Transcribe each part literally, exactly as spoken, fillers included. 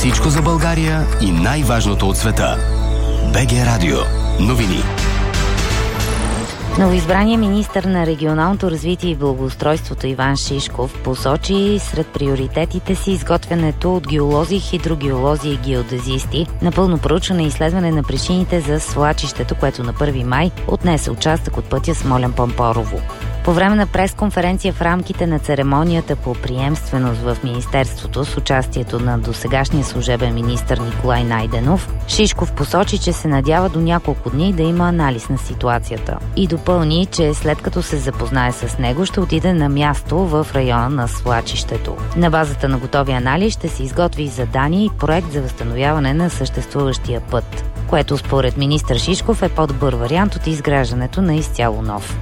Всичко за България и най-важното от света. БГ Радио. Новини. Новоизбраният министър на регионалното развитие и благоустройството Иван Шишков посочи сред приоритетите си изготвянето от геолози, хидрогеолози и геодезисти на пълно проучване и изследване на причините за свлачището, което на първи май отнесе участък от пътя Смолян-Помпорово. По време на пресконференция в рамките на церемонията по приемственост в Министерството с участието на досегашния служебен министър Николай Найденов, Шишков посочи, че се надява до няколко дни да има анализ на ситуацията. И допълни, че след като се запознае с него, ще отиде на място в района на свлачището. На базата на готовия анализ ще се изготви задание и проект за възстановяване на съществуващия път, което според министър Шишков е по-добър вариант от изграждането на изцяло нов.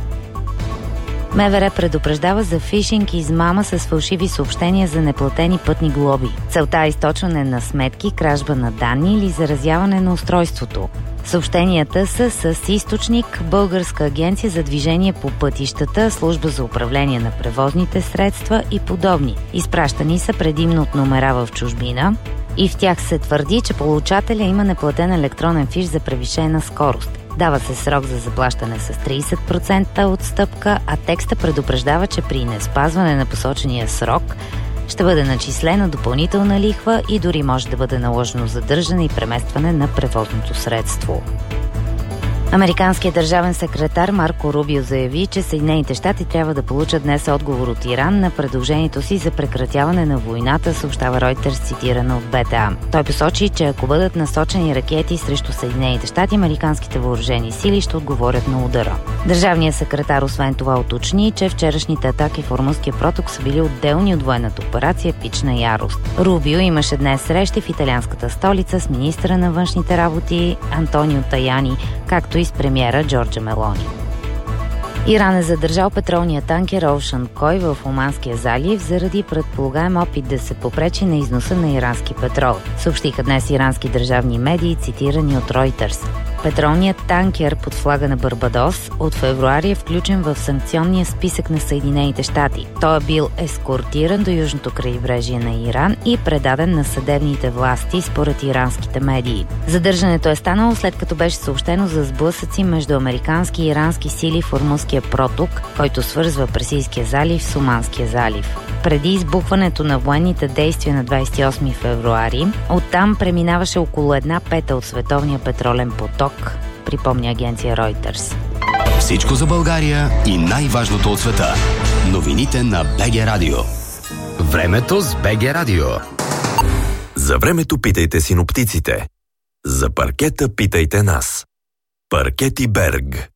МВР предупреждава за фишинг и измама с фалшиви съобщения за неплатени пътни глоби. Целта е източване на сметки, кражба на данни или заразяване на устройството. Съобщенията са с източник Българска агенция за движение по пътищата, служба за управление на превозните средства и подобни. Изпращани са предимно от номера в чужбина и в тях се твърди, че получателя има неплатен електронен фиш за превишена скорост. Дава се срок за заплащане с трийсет процента отстъпка, а текста предупреждава, че при неспазване на посочения срок ще бъде начислена допълнителна лихва и дори може да бъде наложено задържане и преместване на превозното средство. Американският държавен секретар Марко Рубио заяви, че Съединените щати трябва да получат днес отговор от Иран на предложението си за прекратяване на войната, съобщава Ройтерс, цитирана от БТА. Той посочи, че ако бъдат насочени ракети срещу Съединените щати, американските въоръжени сили ще отговорят на удара. Държавният секретар освен това уточни, че вчерашните атаки в Ормузския проток са били отделни от военната операция Пична ярост. Рубио имаше днес срещи в италианската столица с министъра на външните работи Антонио Таяни, както и с премиера Джорджа Мелони. Иран е задържал петролния танкер Ocean Koi в Оманския залив заради предполагаем опит да се попречи на износа на ирански петрол, съобщиха днес ирански държавни медии, цитирани от Reuters. Петролният танкер под флага на Барбадос от февруари е включен в санкционния списък на Съединените щати. Той е бил ескортиран до южното крайбрежие на Иран и предаден на съдебните власти, според иранските медии. Задържането е станало след като беше съобщено за сблъсъци между американски и ирански сили в Ормузския проток, който свързва Персийския залив с Оманския залив. Преди избухването на военните действия на двадесет и осми февруари, оттам преминаваше около една пета от световния петролен поток, припомня агенция Reuters. Всичко за България и най-важното от света. Новините на БГ Радио. Времето с БГ Радио. За времето питайте синоптиците. За паркета питайте нас. Паркети Берг.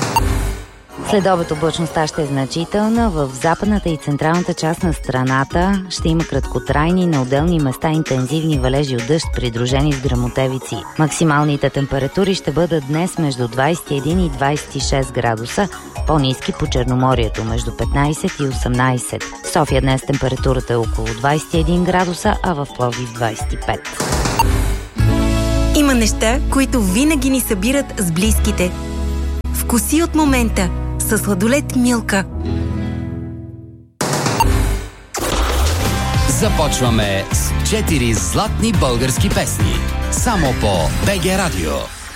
Следобед облачността ще е значителна. В западната и централната част на страната ще има краткотрайни, на отделни места интензивни валежи от дъжд, придружени с гръмотевици. Максималните температури ще бъдат днес между двадесет и един и двадесет и шест градуса, по-ниски по Черноморието между петнадесет и осемнадесет. В София днес температурата е около двадесет и един градуса, а в Пловдив двадесет и пет. Има неща, които винаги ни събират с близките. Вкуси от момента със сладолед Милка. Започваме с четири златни български песни. Само по БГ Радио.